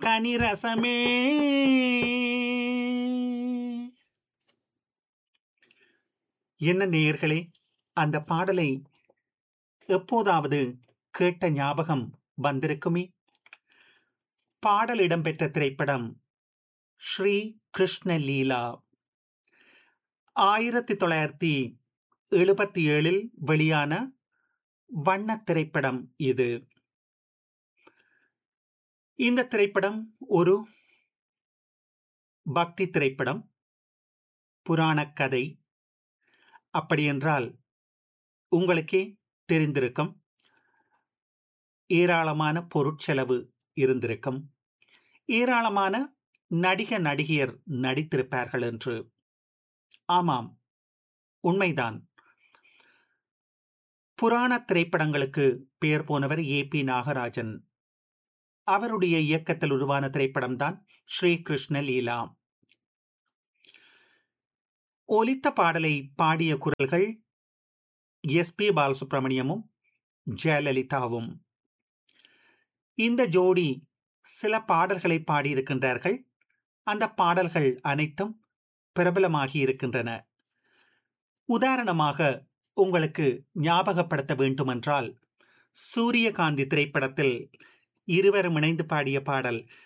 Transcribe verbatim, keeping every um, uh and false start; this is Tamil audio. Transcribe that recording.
கனிரசமே. என்ன நேயர்களே, அந்த பாடலை எப்போதாவது கேட்ட ஞாபகம் வந்திருக்குமே. பாடல் இடம்பெற்ற திரைப்படம் ஸ்ரீ கிருஷ்ண லீலா. ஆயிரத்தி தொள்ளாயிரத்தி எழுபத்தி ஏழில் வெளியான வண்ண திரைப்படம் இது. இந்த திரைப்படம் ஒரு பக்தி திரைப்படம், புராண கதை. அப்படியென்றால் உங்களுக்கே தெரிந்திருக்கும். ஏராளமான பொருட்செலவு இருந்திருக்கும், ஏராளமான நடிக நடிகையர் நடித்திருப்பார்கள் என்று. ஆமாம், உண்மைதான். புராண திரைப்படங்களுக்கு பெயர் போனவர் ஏ பி நாகராஜன். அவருடைய இயக்கத்தில் உருவான திரைப்படம் தான் ஸ்ரீ கிருஷ்ண லீலா. ஒலித்த பாடலை பாடிய குரல்கள் எஸ் பி பாலசுப்ரமணியமும் ஜெயலலிதாவும். இந்த ஜோடி சில பாடல்களை பாடியிருக்கின்றார்கள். அந்த பாடல்கள் அனைத்தும் பிரபலமாகி இருக்கின்றன. உதாரணமாக உங்களுக்கு ஞாபகப்படுத்த வேண்டுமென்றால், சூரியகாந்தி திரைப்படத்தில் இருவரும் இணைந்து பாடிய பாடல்